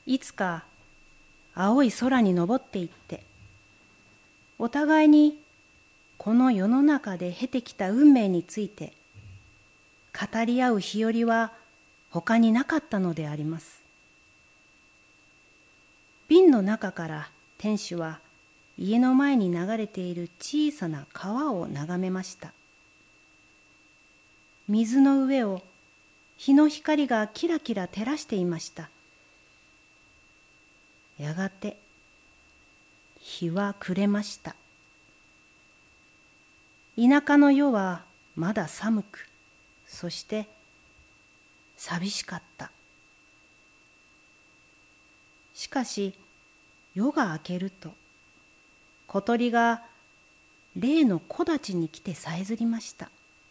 いつか青い空に登っていって、お互いにこの世の中で経てきた運命について語り合う日和は他になかったのであります。瓶の中から店主は家の前に流れている小さな川を眺めました。水の上を日の光がキラキラ照らしていました。やがて日は暮れました。田舎の夜はまだ寒く、そして寂しかった。しかし夜が明けると、小鳥が例の木立に来てさえずりました。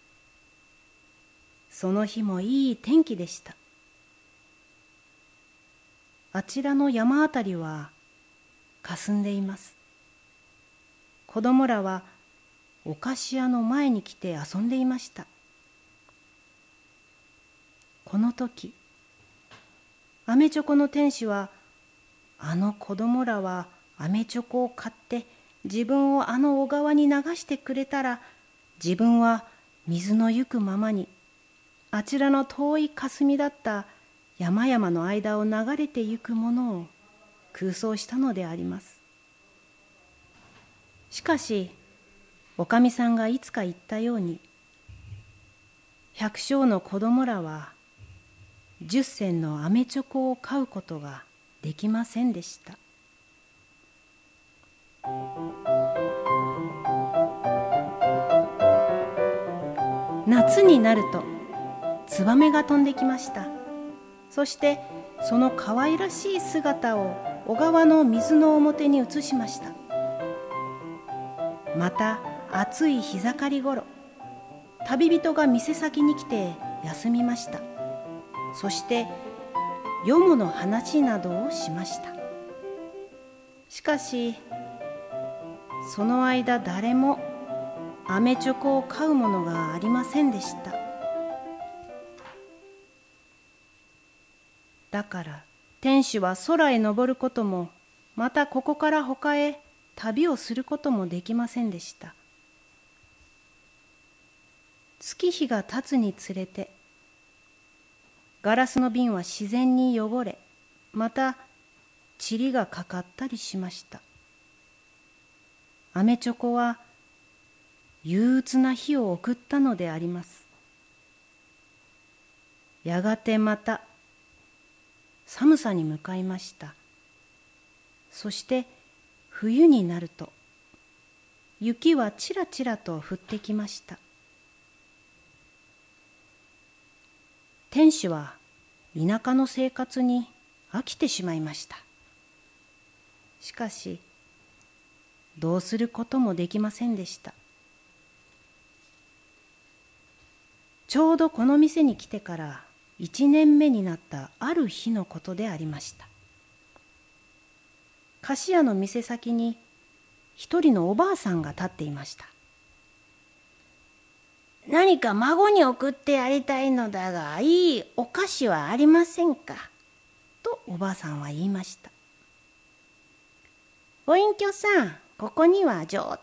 その日もいい天気でした。あちらの山あたりは霞んでいます。子供らはお菓子屋の前に来て遊んでいました。この時、アメチョコの店主は、あの子供らはアメチョコを買って自分をあの小川に流してくれたら、自分は水の行くままにあちらの遠い霞だった山々の間を流れてゆくものを空想したのであります。しかしおかみさんがいつか言ったように、百姓の子供らは10銭のアメチョコを買うことができませんでした。夏になるとツバメが飛んできました。そしてその可愛らしい姿を小川の水の表に移しました。また暑い日盛りごろ、旅人が店先に来て休みました。そしてよもの話などをしました。しかしその間誰もアメチョコを買うものがありませんでした。だから店主は空へ登ることも、またここから他へ旅をすることもできませんでした。月日が経つにつれて、ガラスの瓶は自然に汚れ、また塵がかかったりしました。アメチョコは憂鬱な日を送ったのであります。やがてまた寒さに向かいました。そして冬になると、雪はちらちらと降ってきました。店主は田舎の生活に飽きてしまいました。しかしどうすることもできませんでした。ちょうどこの店に来てから1年目になったある日のことでありました。菓子屋の店先に一人のおばあさんが立っていました。何か孫に送ってやりたいのだが、いいお菓子はありませんか、とおばあさんは言いました。ご隠居さん、ここには上